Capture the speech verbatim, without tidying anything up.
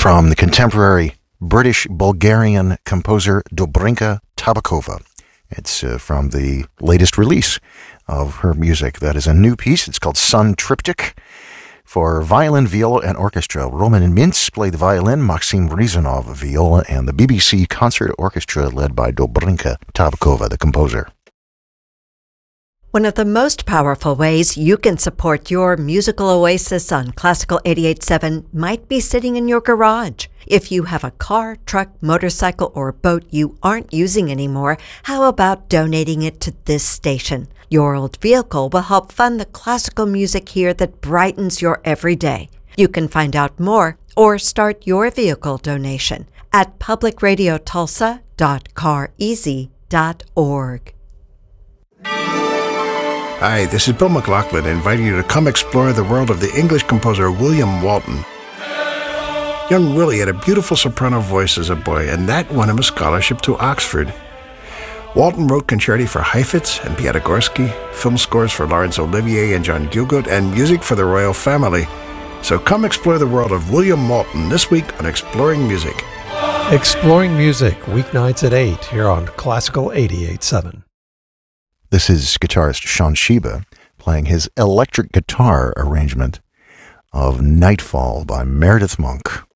from the contemporary British-Bulgarian composer Dobrinka Tabakova. It's uh, from the latest release of her music. That is a new piece. It's called Sun Triptych for violin, viola, and orchestra. Roman Mintz played the violin, Maxim Rizanov viola, and the B B C Concert Orchestra led by Dobrinka Tabakova, the composer. One of the most powerful ways you can support your musical oasis on Classical eighty-eight point seven might be sitting in your garage. If you have a car, truck, motorcycle, or boat you aren't using anymore, how about donating it to this station? Your old vehicle will help fund the classical music here that brightens your everyday. You can find out more or start your vehicle donation at public radio tulsa dot car easy dot org. Hi, this is Bill McLaughlin inviting you to come explore the world of the English composer William Walton. Young Willie had a beautiful soprano voice as a boy, and that won him a scholarship to Oxford. Walton wrote concerti for Heifetz and Piatigorsky, film scores for Laurence Olivier and John Gielgud, and music for the royal family. So come explore the world of William Walton this week on Exploring Music. Exploring Music, weeknights at eight here on Classical eighty-eight point seven. This is guitarist Sean Shiba playing his electric guitar arrangement of Nightfall by Meredith Monk.